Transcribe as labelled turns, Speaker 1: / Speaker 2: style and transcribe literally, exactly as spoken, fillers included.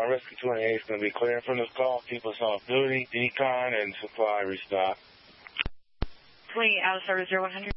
Speaker 1: uh, Rescue twenty-eight is going to be clearing from this call. Keep us off duty, decon, and supply restock.
Speaker 2: twenty-eight, out of service zero one hundred.